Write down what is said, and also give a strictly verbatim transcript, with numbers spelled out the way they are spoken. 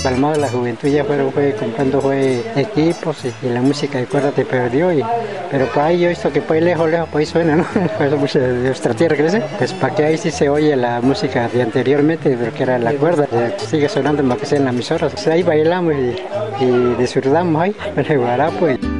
Calmado, la juventud ya fueron fue comprando fue equipos y, y la música de cuerda te perdió. Y, pero para ahí yo he visto que pues lejos, lejos, pues ahí suena, ¿no? Pues mucha de nuestra tierra crece. Pues para que ahí sí se oye la música de anteriormente, pero que era la cuerda, sigue sonando más que sea en las emisoras. Pues ahí bailamos y, y disfrutamos ahí, en el guarapo. Y...